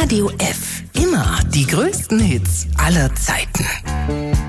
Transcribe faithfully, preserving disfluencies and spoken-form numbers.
Radio F. Immer die größten Hits aller Zeiten.